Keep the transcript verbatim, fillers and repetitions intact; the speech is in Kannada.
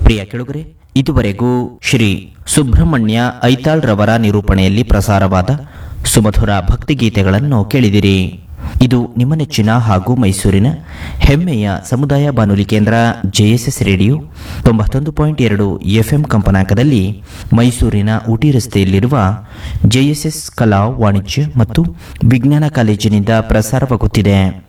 ಪ್ರಿಯ ಕೆಳುಗರೆ, ಇದುವರೆಗೂ ಶ್ರೀ ಸುಬ್ರಹ್ಮಣ್ಯ ಐತಾಳ್ ರವರ ನಿರೂಪಣೆಯಲ್ಲಿ ಪ್ರಸಾರವಾದ ಸುಮಧುರ ಭಕ್ತಿಗೀತೆಗಳನ್ನು ಕೇಳಿದಿರಿ. ಇದು ನಿಮ್ಮ ನೆಚ್ಚಿನ ಹಾಗೂ ಮೈಸೂರಿನ ಹೆಮ್ಮೆಯ ಸಮುದಾಯ ಬಾನುಲಿ ಕೇಂದ್ರ ಜೆಎಸ್ಎಸ್ ರೇಡಿಯೋ ತೊಂಬತ್ತೊಂದು ಪಾಯಿಂಟ್ ಎರಡು ಎಫ್ಎಂ ಕಂಪನಾಂಕದಲ್ಲಿ ಮೈಸೂರಿನ ಊಟಿ ರಸ್ತೆಯಲ್ಲಿರುವ ಜೆಎಸ್ಎಸ್ ಕಲಾ ವಾಣಿಜ್ಯ ಮತ್ತು ವಿಜ್ಞಾನ ಕಾಲೇಜಿನಿಂದ ಪ್ರಸಾರವಾಗುತ್ತಿದೆ.